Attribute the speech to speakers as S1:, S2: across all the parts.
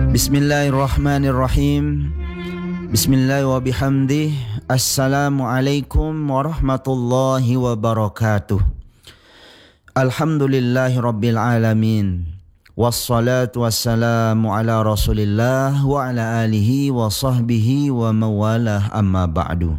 S1: Bismillahirrahmanirrahim. Bismillah wa bihamdih. Assalamualaikum warahmatullahi wabarakatuh. Alhamdulillahi rabbil alamin. Wassalatu wassalamu ala rasulillah wa ala alihi wa sahbihi wa mawalah, amma ba'du.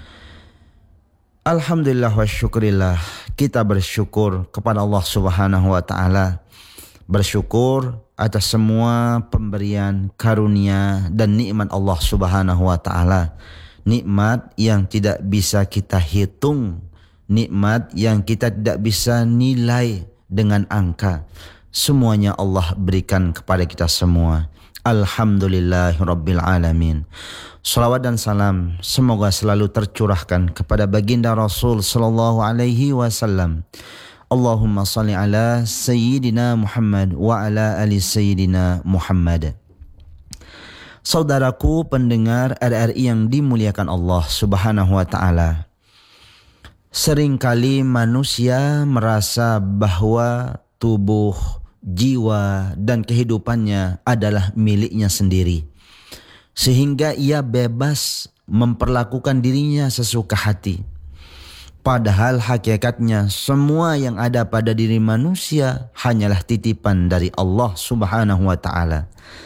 S1: Alhamdulillah wa syukurillah. Kita bersyukur kepada Allah subhanahu wa ta'ala. Bersyukur atas semua pemberian karunia dan nikmat Allah subhanahu wa ta'ala. Nikmat yang tidak bisa kita hitung, nikmat yang kita tidak bisa nilai dengan angka. Semuanya Allah berikan kepada kita semua. Alhamdulillahirabbil alamin. Salawat dan salam semoga selalu tercurahkan kepada baginda Rasul sallallahu alaihi wasallam. Allahumma salli ala Sayyidina Muhammad wa ala ali Sayyidina Muhammad. Saudaraku pendengar RRI yang dimuliakan Allah subhanahu wa ta'ala. Seringkali manusia merasa bahwa tubuh, jiwa dan kehidupannya adalah miliknya sendiri. Sehingga ia bebas memperlakukan dirinya sesuka hati. Padahal hakikatnya semua yang ada pada diri manusia hanyalah titipan dari Allah subhanahu wa ta'ala.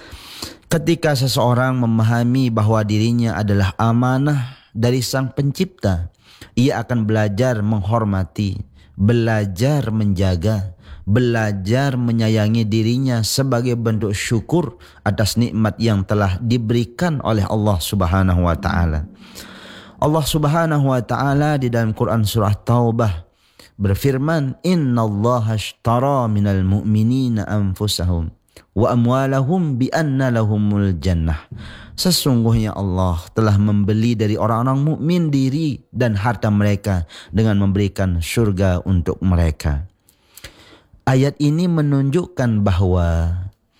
S1: Ketika seseorang memahami bahwa dirinya adalah amanah dari Sang Pencipta, ia akan belajar menghormati, belajar menjaga, belajar menyayangi dirinya sebagai bentuk syukur atas nikmat yang telah diberikan oleh Allah subhanahu wa ta'ala. Allah subhanahu wa ta'ala di dalam Quran surah Taubah berfirman, Innallaha ashtara minal mu'minina anfusahum wa amwalahum bi anna lahumul jannah. Sesungguhnya Allah telah membeli dari orang-orang mukmin diri dan harta mereka dengan memberikan surga untuk mereka. Ayat ini menunjukkan bahwa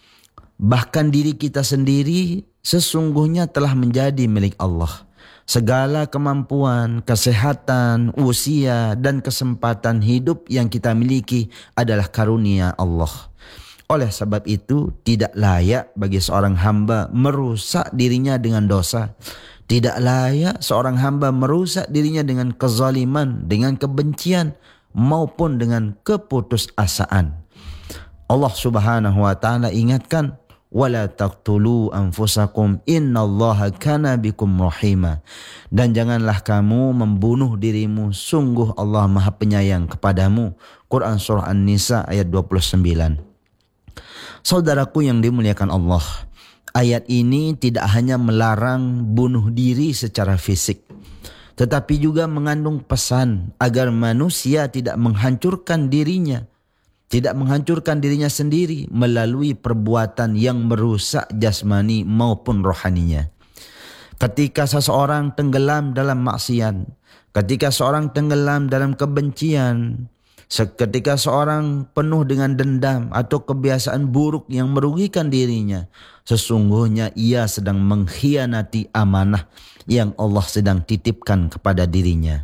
S1: bahkan diri kita sendiri sesungguhnya telah menjadi milik Allah. Segala kemampuan, kesehatan, usia, dan kesempatan hidup yang kita miliki adalah karunia Allah. Oleh sebab itu, tidak layak bagi seorang hamba merusak dirinya dengan dosa. Tidak layak seorang hamba merusak dirinya dengan kezaliman, dengan kebencian, maupun dengan keputusasaan. Allah subhanahu wa ta'ala ingatkan, wala taqtulu anfusakum innallaha kana bikum rahima. Dan janganlah kamu membunuh dirimu, sungguh Allah Maha Penyayang kepadamu. Quran surah An-Nisa ayat 29. Saudaraku yang dimuliakan Allah, ayat ini tidak hanya melarang bunuh diri secara fisik, tetapi juga mengandung pesan agar manusia tidak menghancurkan dirinya, tidak menghancurkan dirinya sendiri melalui perbuatan yang merusak jasmani maupun rohaninya. Ketika seseorang tenggelam dalam maksiat, ketika seorang tenggelam dalam kebencian, ketika seorang penuh dengan dendam atau kebiasaan buruk yang merugikan dirinya, sesungguhnya ia sedang mengkhianati amanah yang Allah sedang titipkan kepada dirinya.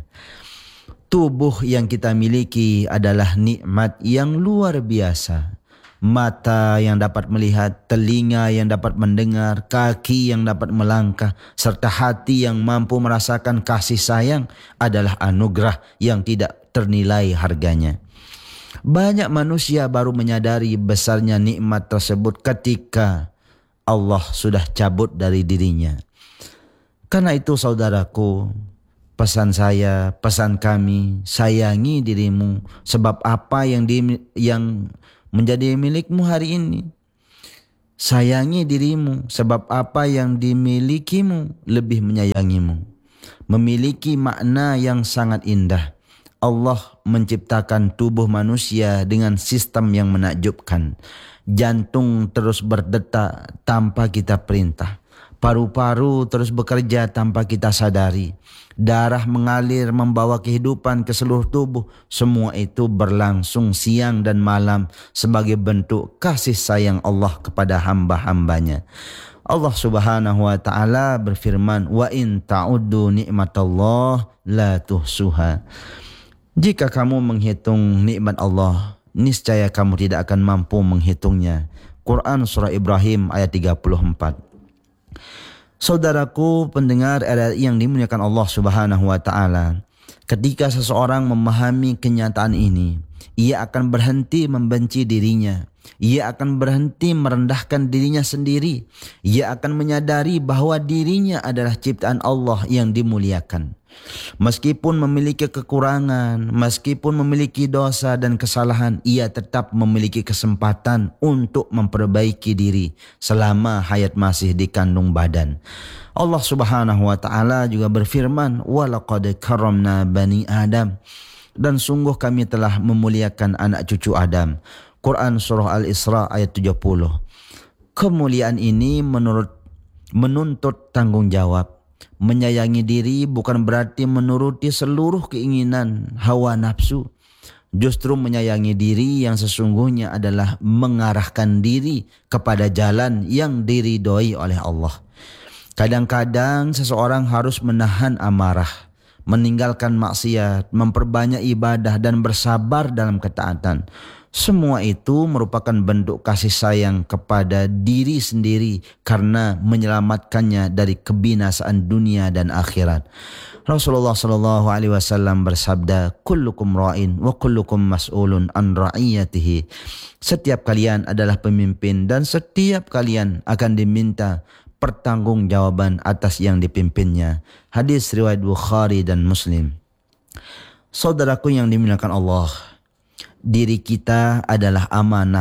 S1: Tubuh yang kita miliki adalah nikmat yang luar biasa. Mata yang dapat melihat, telinga yang dapat mendengar, kaki yang dapat melangkah, serta hati yang mampu merasakan kasih sayang adalah anugerah yang tidak ternilai harganya. Banyak manusia baru menyadari besarnya nikmat tersebut ketika Allah sudah cabut dari dirinya. Karena itu saudaraku, pesan saya, pesan kami, sayangi dirimu, sebab apa yang menjadi milikmu hari ini. Sayangi dirimu, sebab apa yang dimilikimu lebih menyayangimu. Memiliki makna yang sangat indah. Allah menciptakan tubuh manusia dengan sistem yang menakjubkan. Jantung terus berdetak tanpa kita perintah. Paru-paru terus bekerja tanpa kita sadari. Darah mengalir membawa kehidupan ke seluruh tubuh. Semua itu berlangsung siang dan malam sebagai bentuk kasih sayang Allah kepada hamba-hambanya. Allah subhanahu wa ta'ala berfirman, wa in ta'uddu ni'matallah la tuhsuha. Jika kamu menghitung nikmat Allah, niscaya kamu tidak akan mampu menghitungnya. Quran surah Ibrahim ayat 34. Saudaraku pendengar RRI yang dimuliakan Allah Subhanahu wa taala, ketika seseorang memahami kenyataan ini, ia akan berhenti membenci dirinya. Ia akan berhenti merendahkan dirinya sendiri. Ia akan menyadari bahwa dirinya adalah ciptaan Allah yang dimuliakan. Meskipun memiliki kekurangan, meskipun memiliki dosa dan kesalahan, ia tetap memiliki kesempatan untuk memperbaiki diri selama hayat masih di kandung badan. Allah Subhanahu wa taala juga berfirman, "Walaqad karramna bani Adam." Dan sungguh kami telah memuliakan anak cucu Adam. Quran surah Al-Isra ayat 70. Kemuliaan ini menuntut tanggung jawab. Menyayangi diri bukan berarti menuruti seluruh keinginan hawa nafsu. Justru menyayangi diri yang sesungguhnya adalah mengarahkan diri kepada jalan yang diridhoi oleh Allah. Kadang-kadang seseorang harus menahan amarah, meninggalkan maksiat, memperbanyak ibadah dan bersabar dalam ketaatan. Semua itu merupakan bentuk kasih sayang kepada diri sendiri karena menyelamatkannya dari kebinasaan dunia dan akhirat. Rasulullah sallallahu alaihi wasallam bersabda, "Kullukum ra'in wa kullukum mas'ulun an ra'iyatihi." Setiap kalian adalah pemimpin dan setiap kalian akan diminta pertanggungjawaban atas yang dipimpinnya. Hadis riwayat Bukhari dan Muslim. Saudaraku yang dimuliakan Allah, diri kita adalah amanah.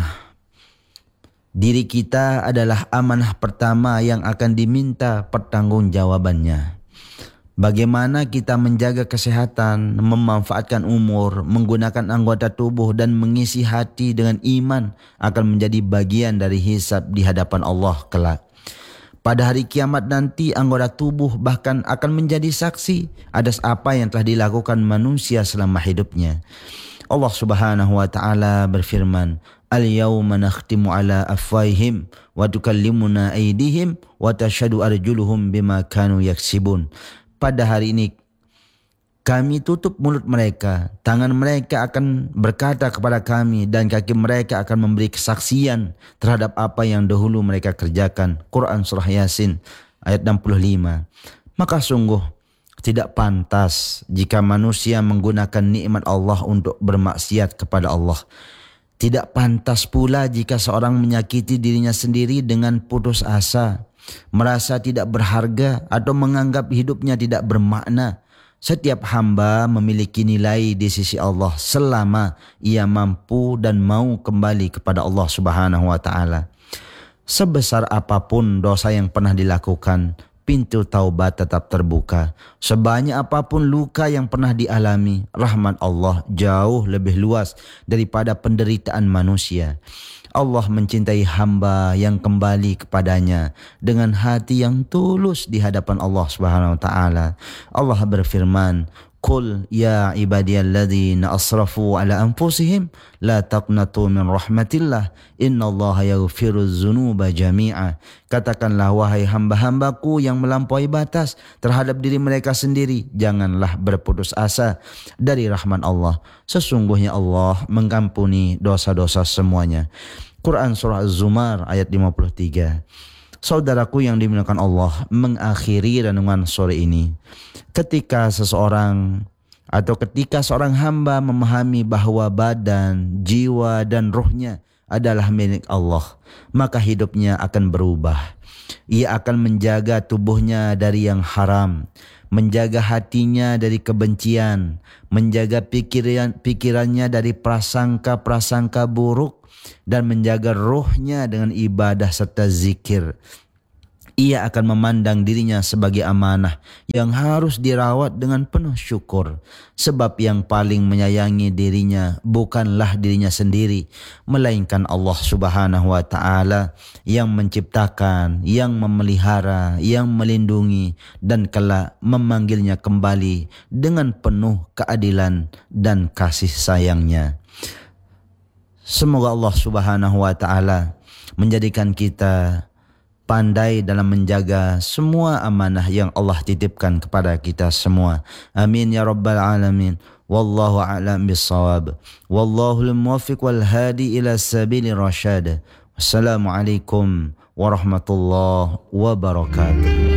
S1: Diri kita adalah amanah pertama yang akan diminta pertanggungjawabannya. Bagaimana kita menjaga kesehatan, memanfaatkan umur, menggunakan anggota tubuh dan mengisi hati dengan iman akan menjadi bagian dari hisab di hadapan Allah kelak. Pada hari kiamat nanti anggota tubuh bahkan akan menjadi saksi atas apa yang telah dilakukan manusia selama hidupnya. Allah Subhanahu wa taala berfirman, "Al-yawma nakhtimu ala afwahihim wa tukallimuna aydihim wa tashhadu arjuluhum bima kanu yaksibun." Pada hari ini kami tutup mulut mereka, tangan mereka akan berkata kepada kami dan kaki mereka akan memberi kesaksian terhadap apa yang dahulu mereka kerjakan. Quran surah Yasin ayat 65. Maka sungguh tidak pantas jika manusia menggunakan nikmat Allah untuk bermaksiat kepada Allah. Tidak pantas pula jika seorang menyakiti dirinya sendiri dengan putus asa, merasa tidak berharga atau menganggap hidupnya tidak bermakna. Setiap hamba memiliki nilai di sisi Allah selama ia mampu dan mau kembali kepada Allah Subhanahu wa taala. Sebesar apapun dosa yang pernah dilakukan, pintu taubat tetap terbuka. Sebanyak apapun luka yang pernah dialami, rahmat Allah jauh lebih luas daripada penderitaan manusia. Allah mencintai hamba yang kembali kepadanya dengan hati yang tulus di hadapan Allah Subhanahu wa taala. Allah berfirman, "Qul ya ibadiyalladzina asrafu ala anfusihim la taqnatu min rahmatillah innallaha yaghfiruz dzunuba jami'a." Katakanlah wahai hamba-hambaku yang melampaui batas terhadap diri mereka sendiri, janganlah berputus asa dari rahmat Allah. Sesungguhnya Allah mengampuni dosa-dosa semuanya. Quran surah Az-Zumar ayat 53. Saudaraku yang dimuliakan Allah, mengakhiri renungan sore ini, ketika seorang hamba memahami bahwa badan, jiwa dan ruhnya adalah milik Allah, maka hidupnya akan berubah. Ia akan menjaga tubuhnya dari yang haram, menjaga hatinya dari kebencian, menjaga pikirannya dari prasangka-prasangka buruk, dan menjaga rohnya dengan ibadah serta zikir. Ia akan memandang dirinya sebagai amanah yang harus dirawat dengan penuh syukur. Sebab yang paling menyayangi dirinya bukanlah dirinya sendiri, melainkan Allah Subhanahu wa taala yang menciptakan, yang memelihara, yang melindungi dan kelak memanggilnya kembali dengan penuh keadilan dan kasih sayangnya. Semoga Allah Subhanahu wa taala menjadikan kita pandai dalam menjaga semua amanah yang Allah titipkan kepada kita semua. Amin ya rabbal alamin. Wallahu a'lam bissawab. Wallahul muwaffiq wal hadi ila sabili rasyad. Assalamualaikum warahmatullahi wabarakatuh.